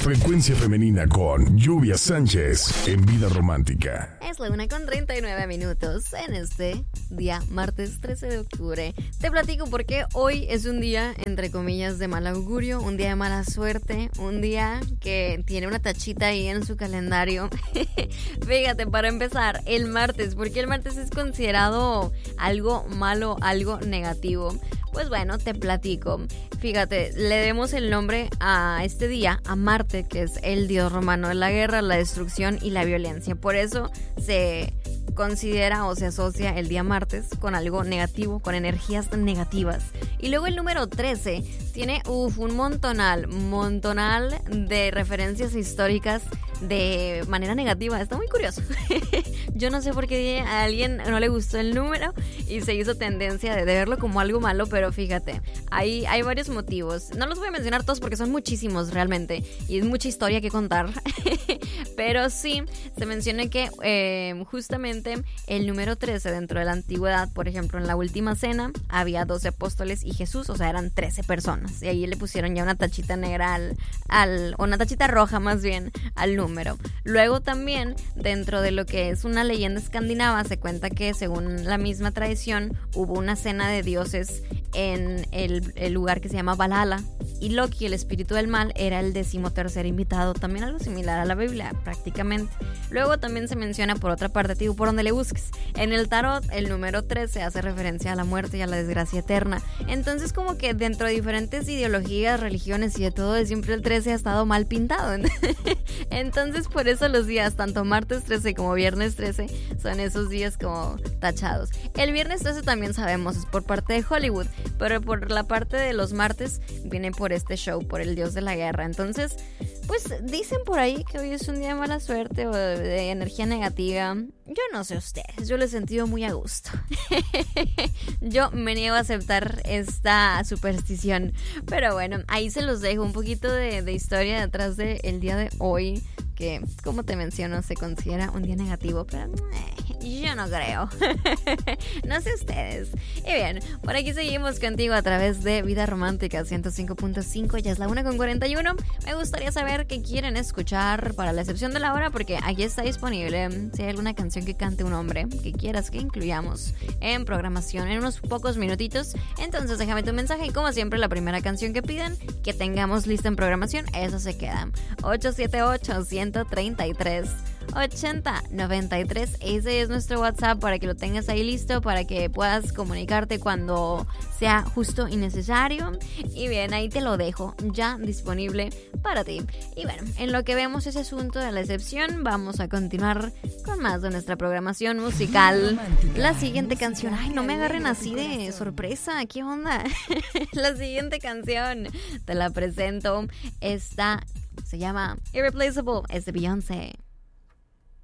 Frecuencia femenina con Lluvia Sánchez en Vida Romántica. Es la 1:39 en este día, martes 13 de octubre. Te platico por qué hoy es un día, entre comillas, de mal augurio, un día de mala suerte, un día que tiene una tachita ahí en su calendario. Fíjate, para empezar, el martes, porque el martes es considerado algo malo, algo negativo. Pues bueno, te platico. Fíjate, le demos el nombre a este día, a Marte, que es el dios romano de la guerra, la destrucción y la violencia. Por eso se considera o se asocia el día martes con algo negativo, con energías negativas. Y luego el número 13 tiene un montonal de referencias históricas de manera negativa. Está muy curioso. Yo no sé por qué a alguien no le gustó el número y se hizo tendencia de verlo como algo malo, pero fíjate, hay varios motivos. No los voy a mencionar todos porque son muchísimos realmente y es mucha historia que contar. Pero sí, se menciona que justamente el número 13 dentro de la antigüedad, por ejemplo, en la última cena había 12 apóstoles y Jesús, o sea, eran 13 personas. Y ahí le pusieron ya una tachita negra o una tachita roja más bien al número. Luego también, dentro de lo que es una leyenda escandinava, se cuenta que según la misma tradición, hubo una cena de dioses en el lugar que se llama Valhalla. Y Loki, el espíritu del mal, era el 13º invitado. También algo similar a la Biblia, prácticamente. Luego también se menciona, por otra parte, digo, por donde le busques. En el tarot, el número 13 hace referencia a la muerte y a la desgracia eterna. Entonces, como que dentro de diferentes ideologías, religiones y de todo, siempre el 13 ha estado mal pintado. Entonces, por eso los días, tanto martes 13 como viernes 13, son esos días como tachados. El viernes 13 también sabemos, es por parte de Hollywood, pero por la parte de los martes viene por este show, por el dios de la guerra. Entonces, pues dicen por ahí que hoy es un día de mala suerte o de energía negativa. Yo no sé ustedes, yo lo he sentido muy a gusto. Yo me niego a aceptar esta superstición. Pero bueno, ahí se los dejo un poquito de historia detrás del día de hoy, que, como te menciono, se considera un día negativo, pero yo no creo. No sé ustedes. Y bien, por aquí seguimos contigo a través de Vida Romántica 105.5. Ya es la 1:41. Me gustaría saber qué quieren escuchar para la excepción de la hora, porque aquí está disponible. Si hay alguna canción que cante un hombre que quieras que incluyamos en programación en unos pocos minutitos, entonces déjame tu mensaje y, como siempre, la primera canción que pidan que tengamos lista en programación, eso se queda. 878-133-8093. Ese es nuestro WhatsApp para que lo tengas ahí listo, para que puedas comunicarte cuando sea justo y necesario. Y bien, ahí te lo dejo ya disponible para ti. Y bueno, en lo que vemos ese asunto de la excepción, vamos a continuar con más de nuestra programación musical. La siguiente canción, ay, no me agarren así de sorpresa, ¿qué onda? La siguiente canción te la presento. Esta se llama Irreplaceable, es de Beyoncé.